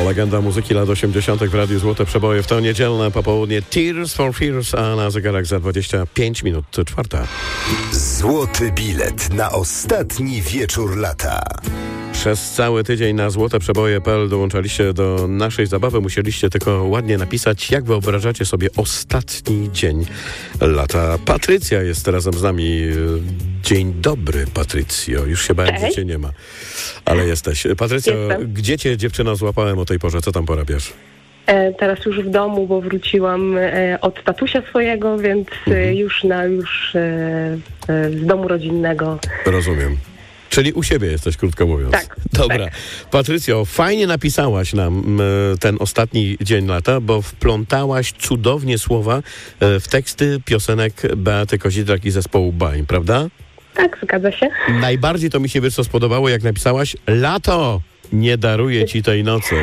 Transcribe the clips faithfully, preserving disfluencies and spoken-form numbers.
Legenda muzyki lat osiemdziesiątych w Radiu Złote Przeboje. W to niedzielne popołudnie Tears for Fears, a na zegarach za dwadzieścia pięć minut czwarta. Złoty bilet na ostatni wieczór lata. Przez cały tydzień na złote przeboje kropka p l dołączaliście do naszej zabawy. Musieliście tylko ładnie napisać, jak wyobrażacie sobie ostatni dzień lata. Patrycja jest razem z nami. Dzień dobry, Patrycjo. Już się bałem, że cię nie ma, ale jesteś. Patrycjo, Jestem. Gdzie cię, dziewczyno, złapałem o tej porze? Co tam porabiasz? E, teraz już w domu, bo wróciłam e, od tatusia swojego, więc Mhm. e, już na już e, e, z domu rodzinnego. Rozumiem. Czyli u siebie jesteś, krótko mówiąc. Tak. Dobra. Tak. Patrycjo, fajnie napisałaś nam m, ten ostatni dzień lata, bo wplątałaś cudownie słowa e, w teksty piosenek Beaty Kozidrak i zespołu Baim, prawda? Tak, zgadza się. Najbardziej to mi się, wiesz, co spodobało, jak napisałaś: lato nie daruje ci tej nocy.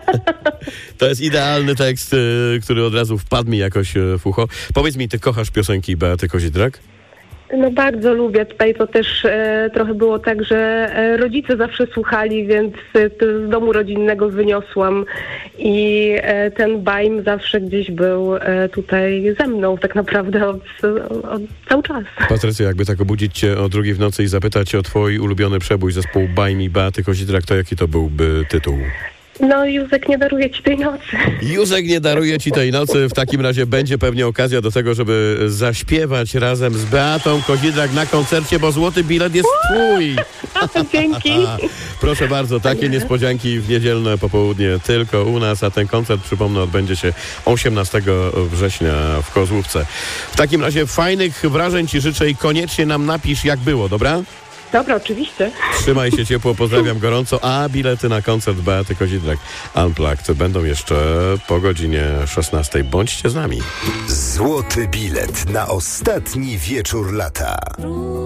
To jest idealny tekst, y, który od razu wpadł mi jakoś y, w ucho. Powiedz mi, ty kochasz piosenki Beaty Kozidrak? No bardzo lubię. Tutaj to też e, trochę było tak, że e, rodzice zawsze słuchali, więc e, to z domu rodzinnego wyniosłam i e, ten Baim zawsze gdzieś był e, tutaj ze mną tak naprawdę od, od cały czas. Patrycja, jakby tak obudzić cię o drugiej w nocy i zapytać o twój ulubiony przebój zespołu Baim i Beaty Kozidrak, to jaki to byłby tytuł? No Józek nie daruje ci tej nocy. Józek nie daruje ci tej nocy. W takim razie będzie pewnie okazja do tego, żeby zaśpiewać razem z Beatą Kozidrak na koncercie, bo złoty bilet jest twój. Dzięki. Proszę bardzo, takie niespodzianki w niedzielne popołudnie tylko u nas, a ten koncert, przypomnę, odbędzie się osiemnastego września w Kozłówce. W takim razie fajnych wrażeń ci życzę i koniecznie nam napisz, jak było, dobra? Dobra, oczywiście. Trzymaj się ciepło, pozdrawiam gorąco, a bilety na koncert Beaty Kozidrak Unplugged będą jeszcze po godzinie szesnastej. Bądźcie z nami. Złoty bilet na ostatni wieczór lata.